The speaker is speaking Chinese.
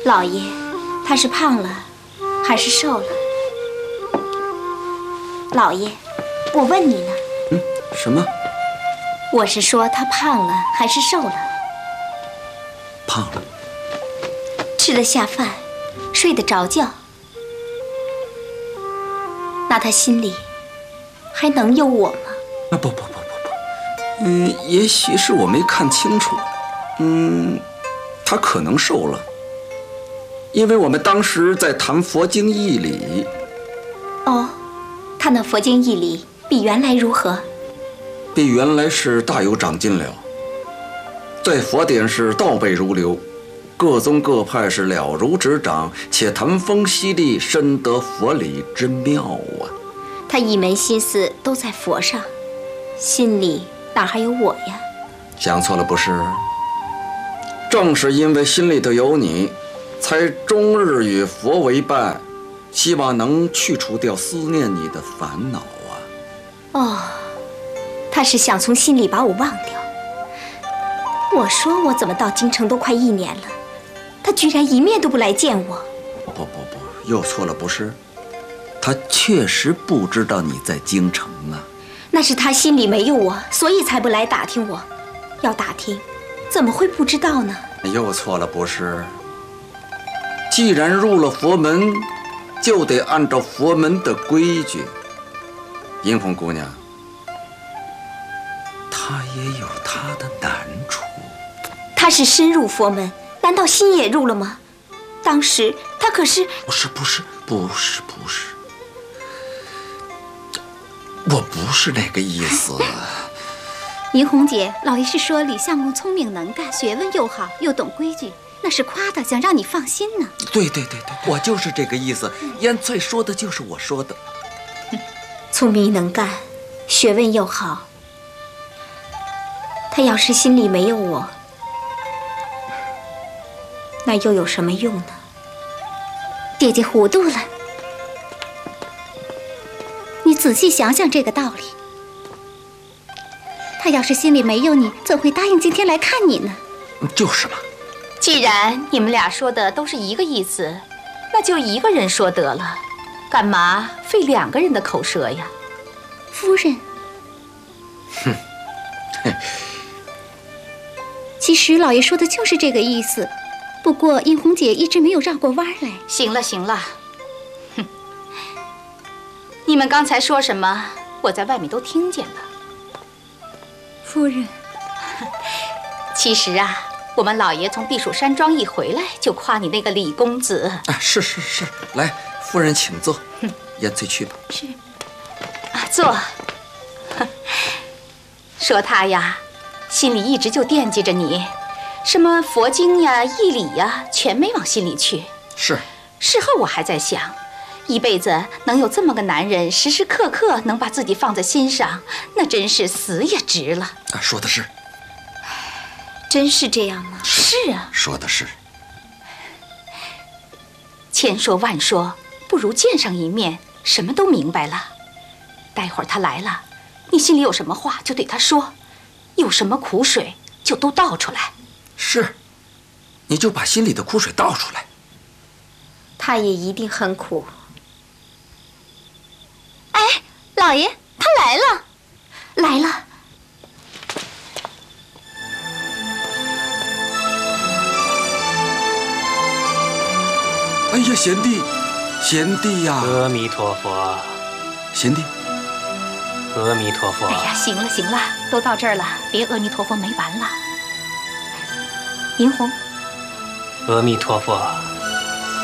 老爷，他是胖了，还是瘦了？老爷，我问你呢。 什么？ 我是说他胖了还是瘦了？ 胖了。 吃得下饭，睡得着觉，那他心里还能有我吗？ 不，也许是我没看清楚。他可能瘦了，因为我们当时在谈佛经义理。 哦，他那佛经义理比原来如何？ 比原来是大有长进了，在佛典是倒背如流，各宗各派是了如指掌，且谈风犀利，深得佛理之妙啊！ 他一门心思都在佛上，心里哪还有我呀？ 想错了不是？正是因为心里头有你，才终日与佛为伴，希望能去除掉思念你的烦恼啊！ 哦，他是想从心里把我忘掉。我说我怎么到京城都快1年了，他居然一面都不来见我。 不，又错了不是？他确实不知道你在京城啊。 那是他心里没有我，所以才不来打听我。要打听，怎么会不知道呢？ 又错了不是？既然入了佛门，就得按照佛门的规矩。银红姑娘，她也有她的难处。 他是深入佛门，难道心也入了吗？当时他可是…… 不是，我不是那个意思。 银红姐，老爷是说李相公聪明能干，学问又好，又懂规矩，那是夸的，想让你放心呢。 对，我就是这个意思。燕翠说的就是我说的。 聪明能干，学问又好，他要是心里没有我，那又有什么用呢？ 姐姐糊涂了，你仔细想想这个道理。他要是心里没有你，怎会答应今天来看你呢？ 就是嘛。 既然你们俩说的都是一个意思，那就一个人说得了，干嘛费2个人的口舌呀？ 夫人，其实老爷说的就是这个意思，不过银红姐一直没有绕过弯来。 行了，你们刚才说什么？我在外面都听见了。 夫人， 其实啊，我们老爷从避暑山庄一回来，就夸你那个李公子。 是，来，夫人请坐。燕翠去吧。 是。 坐。说他呀，心里一直就惦记着你，什么佛经呀、义理呀，全没往心里去。 是。 事后我还在想，一辈子能有这么个男人，时时刻刻能把自己放在心上，那真是死也值了。 说的是。 真是这样吗？ 是啊， 说的是。 千说万说，不如见上一面，什么都明白了。待会儿他来了，你心里有什么话就对他说，有什么苦水就都倒出来。 是，你就把心里的苦水倒出来。 他也一定很苦。 哎，老爷，他来了。 哎呀，贤弟呀！ 阿弥陀佛， 贤弟。 阿弥陀佛。 哎呀，行了，都到这儿了，别阿弥陀佛没完了。 银红， 阿弥陀佛。